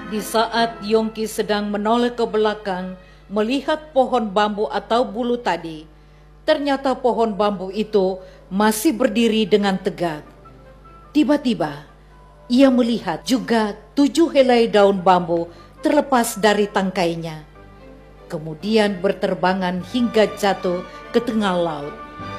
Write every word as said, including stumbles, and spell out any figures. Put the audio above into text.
Di saat Yongki sedang menoleh ke belakang melihat pohon bambu atau bulu tadi, ternyata pohon bambu itu masih berdiri dengan tegak. Tiba-tiba ia melihat juga tujuh helai daun bambu terlepas dari tangkainya, kemudian berterbangan hingga jatuh ke tengah laut.